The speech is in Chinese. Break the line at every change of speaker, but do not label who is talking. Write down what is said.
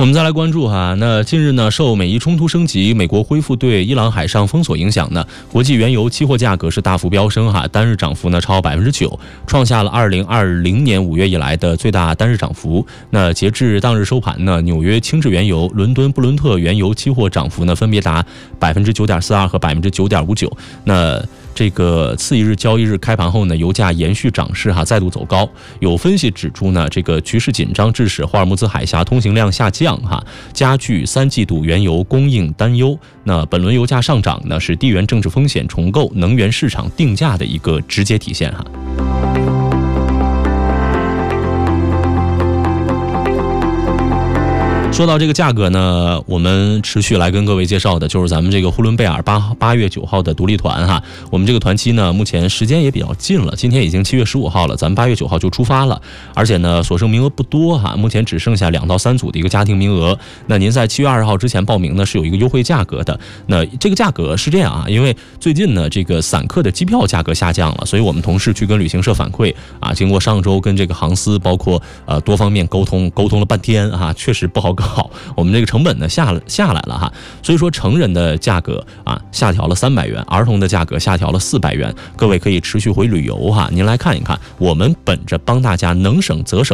我们再来关注哈，那近日呢，受美伊冲突升级，美国恢复对伊朗海上封锁影响呢，国际原油期货价格是大幅飙升哈，单日涨幅呢超9%，创下了2020年5月以来的最大单日涨幅。那截至当日收盘呢，纽约轻质原油、伦敦布伦特原油期货涨幅呢分别达9.42%和9.59%。那这个次一日交易日开盘后呢，油价延续涨势哈，再度走高。有分析指出呢，这个局势紧张致使霍尔木兹海峡通行量下降哈，加剧3季度原油供应担忧。那本轮油价上涨呢，是地缘政治风险重构能源市场定价的一个直接体现哈。说到这个价格呢，我们持续来跟各位介绍的就是咱们这个呼伦贝尔8月9号的独立团哈。我们这个团期呢，目前时间也比较近了，今天已经7月15号了，咱们8月9号就出发了，而且呢，所剩名额不多哈，目前只剩下2到3组的一个家庭名额。那您在7月20号之前报名呢，是有一个优惠价格的。那这个价格是这样啊，因为最近呢，这个散客的机票价格下降了，所以我们同事去跟旅行社反馈啊，经过上周跟这个航司包括多方面沟通了半天哈，确实不好搞。我们这个成本呢下来了哈，所以说成人的价格啊下调了300元，儿童的价格下调了400元，各位可以持续回旅游哈。您来看一看，我们本着帮大家能省则省。